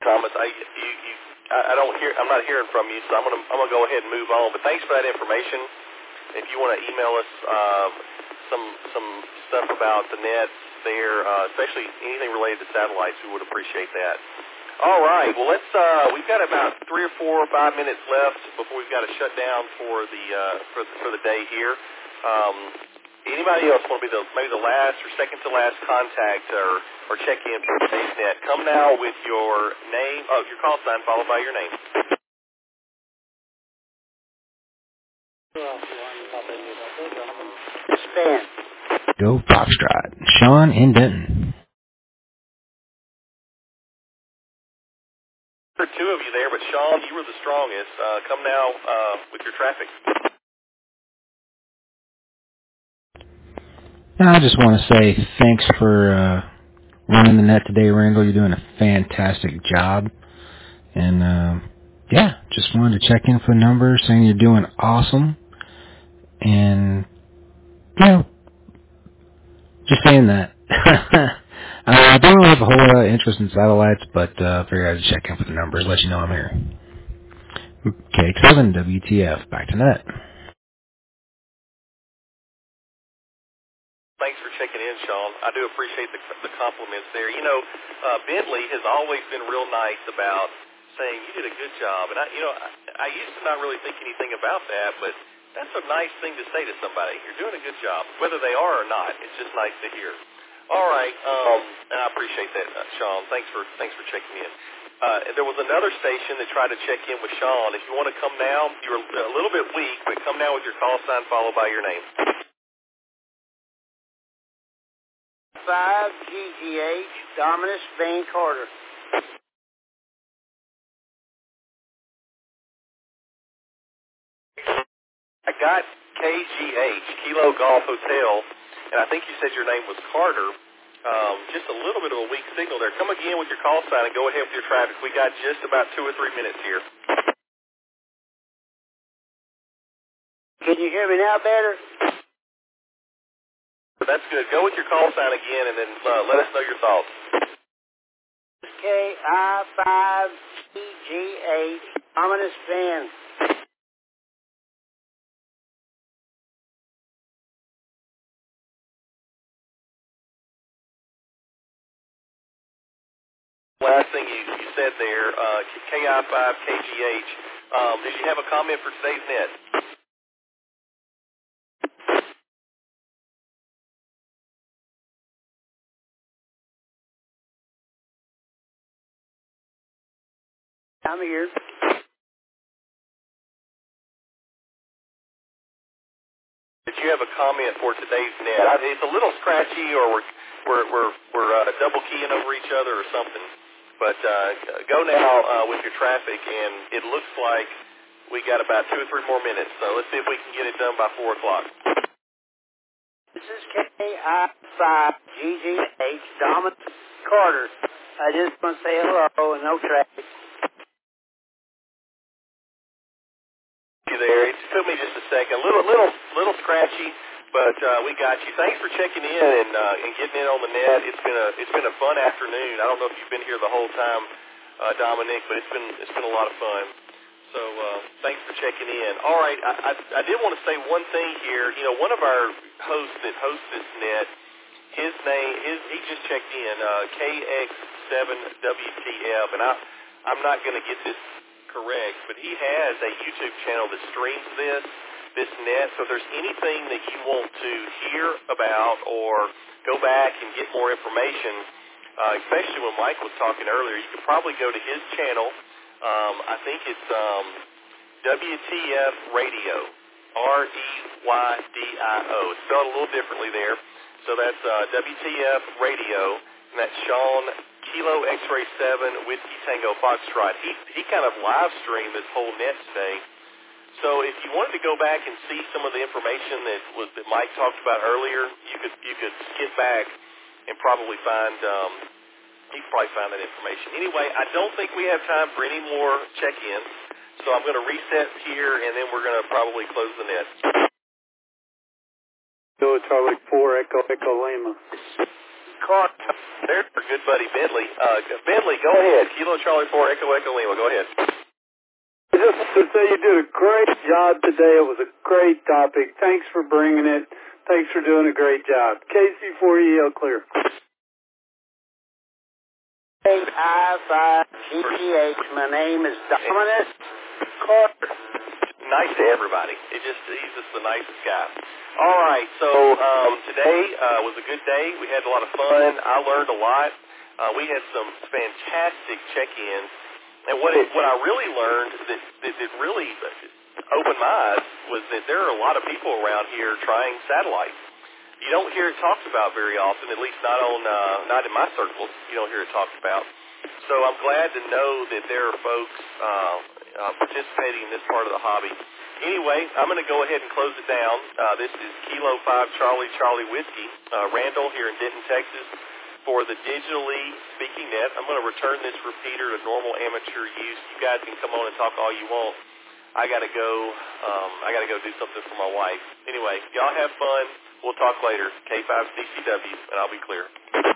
Thomas, I'm not hearing from you, so I'm gonna go ahead and move on. But thanks for that information. If you want to email us some stuff about the net there, especially anything related to satellites, we would appreciate that. All right. Well, we've got about 3 or 4 or 5 minutes left before we've got to shut down for the day here. Anybody else want to be maybe the last or second to last contact or check in for today's net? Come now with your name, your call sign followed by your name. Span. Go Foxtrot. Sean in Denton. There are 2 of you there, but Sean, you were the strongest. Come now with your traffic. I just want to say thanks for running the net today, Randall. You're doing a fantastic job. And, just wanted to check in for the numbers, saying you're doing awesome. And, just saying that. I don't really have a whole lot of interest in satellites, but figured I'd check in for the numbers, let you know I'm here. KX7 WTF, back to net. Thanks for checking in, Sean. I do appreciate the compliments there. Bentley has always been real nice about saying you did a good job, and I used to not really think anything about that, but that's a nice thing to say to somebody. You're doing a good job, whether they are or not. It's just nice to hear. All right, and I appreciate that, Sean. Thanks for checking in. There was another station that tried to check in with Sean. If you want to come now, you're a little bit weak, but come now with your call sign followed by your name. 5 GGH, Dominus Van Carter. I got KGH, Kilo Golf Hotel, and I think you said your name was Carter. Just a little bit of a weak signal there. Come again with your call sign and go ahead with your traffic. We got just about 2 or 3 minutes here. Can you hear me now better? That's good. Go with your call sign again and then let us know your thoughts. KI5GGH, Dominus Van. Last thing you said there, KI5KGH. Did you have a comment for today's net? I'm here. Did you have a comment for today's net? It's a little scratchy, or we're double keying over each other or something. But go now with your traffic, and it looks like we got about 2 or 3 more minutes. So let's see if we can get it done by 4 o'clock. This is KI5GGH, Dominus Carter. I just want to say hello and no traffic. There, it took me just a second, little scratchy, but we got you. Thanks for checking in and getting in on the net. It's been a fun afternoon. I don't know if you've been here the whole time, Dominic, but it's been a lot of fun. So thanks for checking in. All right, I did want to say one thing here. One of our hosts that hosts this net, he just checked in, KX7WTF, and I'm not going to get this correct, but he has a YouTube channel that streams this net. So if there's anything that you want to hear about or go back and get more information, especially when Mike was talking earlier, you could probably go to his channel. I think it's WTF Radio, REYDIO. It's spelled a little differently there. So that's WTF Radio, and that's Sean Kilo X-Ray 7 Whiskey Tango Foxtrot. He kind of live streamed this whole net today. So if you wanted to go back and see some of the information that Mike talked about earlier, you could skip back and probably find that information. Anyway, I don't think we have time for any more check-ins, so I'm going to reset here, and then we're going to probably close the net. Go Charlie 4 Echo Lima. Carter. There's our good buddy Bentley. Bentley, go ahead. Kilo Charlie 4, Echo Lima. Go ahead. Just to say you did a great job today. It was a great topic. Thanks for bringing it. Thanks for doing a great job. KC4EL clear. I5GTH. My name is Dominus Carter. Nice to everybody. He's just the nicest guy. All right, so today was a good day. We had a lot of fun. I learned a lot. We had some fantastic check-ins. And what I really learned that really opened my eyes was that there are a lot of people around here trying satellite. You don't hear it talked about very often, at least not in my circles. You don't hear it talked about. So I'm glad to know that there are folks participating in this part of the hobby. Anyway, I'm going to go ahead and close it down. This is Kilo 5 Charlie Whiskey, Randall here in Denton, Texas, for the digitally speaking net. I'm going to return this repeater to normal amateur use. You guys can come on and talk all you want. I got to go. I got to go do something for my wife. Anyway, y'all have fun. We'll talk later. K5CCW, and I'll be clear.